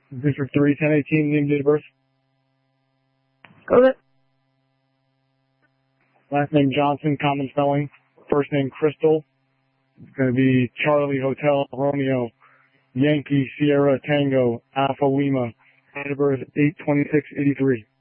District 3, 1018, name, date of birth. Go ahead. Last name Johnson, common spelling. First name Crystal. It's going to be Charlie Hotel Romeo Yankee Sierra Tango Alpha Lima. Date of birth 8/26/83.